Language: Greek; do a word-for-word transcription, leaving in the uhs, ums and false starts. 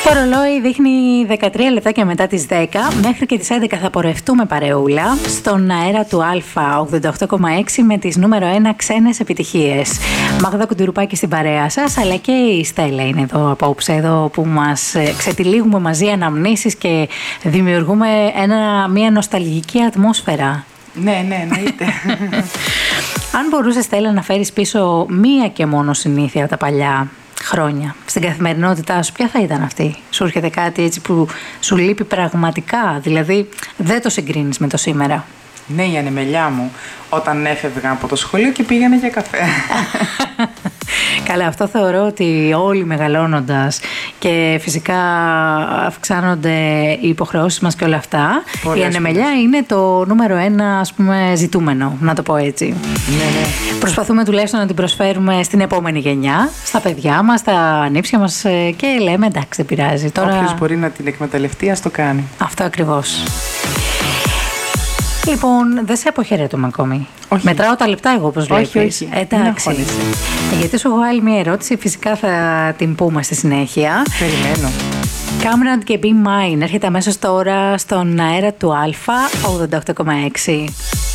Το ρολόι δείχνει δεκατρία λεπτάκια μετά τις δέκα. Μέχρι και τις έντεκα θα πορευτούμε παρεούλα στον αέρα του Α ογδόντα οκτώ κόμμα έξι με τις νούμερο ένα ξένες επιτυχίες. Μάγδα Κουντουρουπάκη στην παρέα σας, αλλά και η Στέλλα είναι εδώ απόψε, εδώ που μας ξετυλίγουμε μαζί αναμνήσεις και δημιουργούμε ένα, μια νοσταλγική ατμόσφαιρα. Ναι, ναι, εννοείται. Αν μπορούσες, Στέλλα, να φέρεις πίσω μία και μόνο συνήθεια από τα παλιά χρόνια στην καθημερινότητά σου, ποια θα ήταν αυτή? Σου έρχεται κάτι έτσι που σου λείπει πραγματικά, δηλαδή δεν το συγκρίνεις με το σήμερα? Ναι, η ανεμελιά μου όταν έφευγα από το σχολείο και πήγανε για καφέ. Καλά, αυτό θεωρώ ότι όλοι μεγαλώνοντας και φυσικά αυξάνονται οι υποχρεώσεις μας και όλα αυτά, πολλές, η ανεμελιά πολλές. Είναι το νούμερο ένα, ας πούμε, ζητούμενο, να το πω έτσι. Ναι, ναι. Προσπαθούμε τουλάχιστον να την προσφέρουμε στην επόμενη γενιά, στα παιδιά μας, στα ανήψια μας και λέμε εντάξει, δεν πειράζει. Τώρα... Όποιος μπορεί να την εκμεταλλευτεί, ας το κάνει. Αυτό ακριβώς. Λοιπόν, δεν σε αποχαιρέτουμε ακόμη. Όχι. Μετράω τα λεπτά εγώ, όπως βλέπεις. Όχι, όχι. Εντάξει. Γιατί σου έχω άλλη μια ερώτηση, φυσικά θα την πούμε στη συνέχεια. Περιμένω. Cameron και Be Mine έρχεται αμέσως τώρα στον αέρα του Α ογδόντα οκτώ κόμμα έξι.